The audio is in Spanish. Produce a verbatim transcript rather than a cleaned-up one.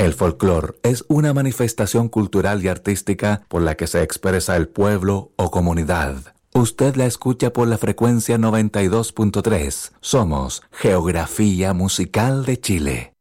El folclore es una manifestación cultural y artística por la que se expresa el pueblo o comunidad. Usted la escucha por la frecuencia noventa y dos punto tres. Somos Geografía Musical de Chile.